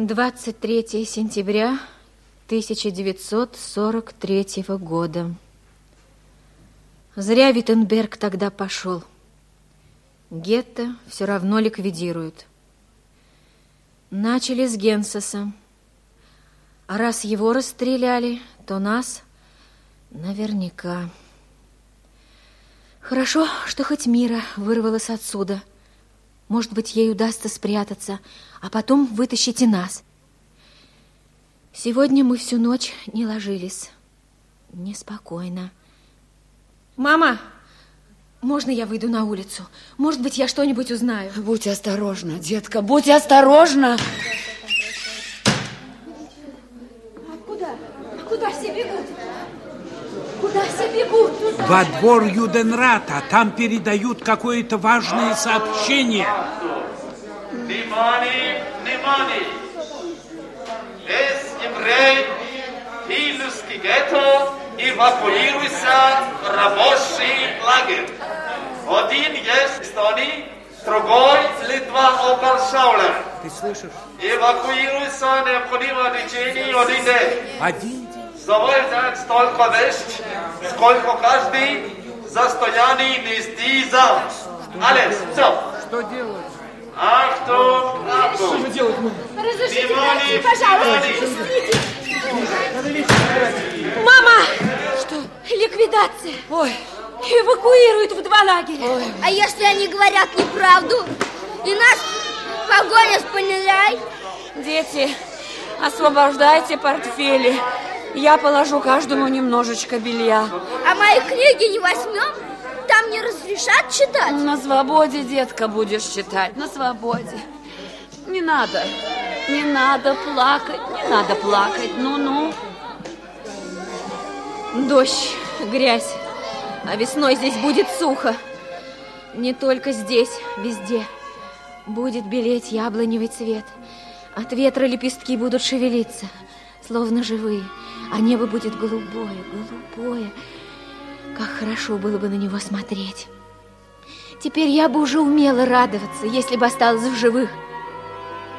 23 сентября 1943 года. Зря Виттенберг тогда пошел. Гетто все равно ликвидируют. Начали с Генсеса. А раз его расстреляли, то нас наверняка. Хорошо, что хоть Мира вырвалась отсюда. Может быть, ей удастся спрятаться, а потом вытащить и нас. Сегодня мы всю ночь не ложились. Неспокойно. Мама, можно я выйду на улицу? Может быть, я что-нибудь узнаю? Будь осторожна, детка, будь осторожна. Куда все бегут? Куда все бегут? Во двор Юденрата. Там передают какое-то важное сообщение. Внимание, внимание! Весь еврей Вильнюсский гетто эвакуируется в рабочий лагерь. Один есть в Эстонии, другой Литва около Шауля. Ты слышишь? Эвакуируется необходимо в течение один день. Один день? Заводят столько вещь, сколько каждый в состоянии нести сам. Alles, все. Что делать? Achtung, Achtung! Что же делать мы? Разрешите пройти, пожалуйста, пустите. Мама! Что? Ликвидация. Ой. Эвакуируют в 2 лагеря. Ой. А если они говорят неправду? И нас погонят в Панеляй? Дети, освобождайте портфели. Я положу каждому немножечко белья. А мои книги не возьмем? Там не разрешат читать? На свободе, детка, будешь читать. На свободе. Не надо плакать, не надо плакать. Ну-ну. Дождь, грязь. А весной здесь будет сухо. Не только здесь, везде. Будет белеть яблоневый цвет. От ветра лепестки будут шевелиться, словно живые. А небо будет голубое, голубое. Как хорошо было бы на него смотреть. Теперь я бы уже умела радоваться, если бы осталась в живых.